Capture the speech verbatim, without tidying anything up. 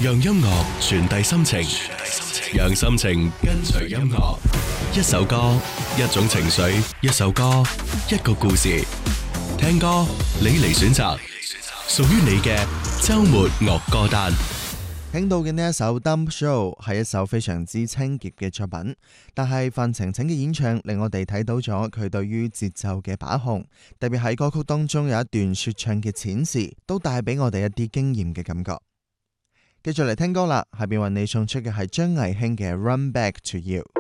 讓音樂傳遞心情，讓心情跟隨音樂。一首歌，一種情緒，一首歌，一個故事。聽歌，你嚟選擇，屬於你嘅周末樂歌單。 聽到嘅呢一首 Dump Show 係一首非常之清潔嘅作品，但係范晴晴嘅演唱令我哋睇到咗佢對於節奏嘅把控，特別喺歌曲當中有一段說唱嘅淺詞，都帶俾我哋一啲驚艷嘅感覺。繼續嚟聽歌啦，下邊為你送出嘅係張藝興嘅 Run Back to You。